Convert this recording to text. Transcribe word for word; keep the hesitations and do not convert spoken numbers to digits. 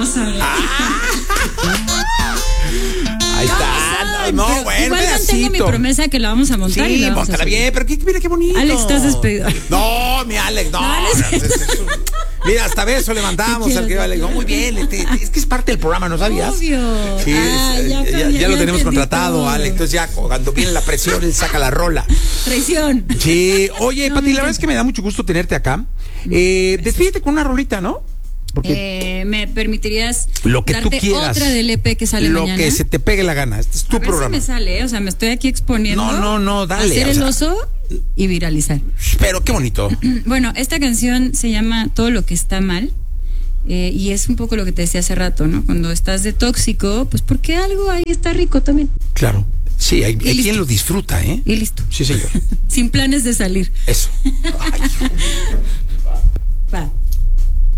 vas a ver. Ahí está. No, no, bueno, igual pedacito. mantengo mi promesa que la vamos a montar. Sí, y la vamos póntala a subir. bien, pero qué, mira qué bonito. Alex, estás despedido. No, mi Alex, no. No, no es- Es- es- es un- Mira, hasta beso le mandamos al que Alex. No, muy bien, este, es que es parte del programa, ¿no sabías? Obvio. Sí, Ah, es- ya, ya, ya, ya lo ya tenemos entendí contratado, todo. Alex. Entonces ya cuando viene la presión, él saca la rola. Traición. Sí, oye, No, Pati, me la verdad es que me da mucho gusto tenerte acá. Eh, despídete con una rolita, ¿no? Porque Eh, ¿Me permitirías lo que tú darte quieras. otra del E P que sale lo mañana? que se te pegue la gana. Este es tu A ver programa. si me sale, ¿eh? O sea, me estoy aquí exponiendo. No, no, no, dale, Hacer o el sea. oso y viralizar. Pero qué bonito. Bueno, esta canción se llama Todo lo que está mal. Eh, y es un poco lo que te decía hace rato, ¿no? Cuando estás de tóxico, pues porque algo ahí está rico también. Claro. Sí, hay, hay listo. quien lo disfruta, ¿eh? Y listo. Sí, señor. Sin planes de salir. Eso. Ay, Va.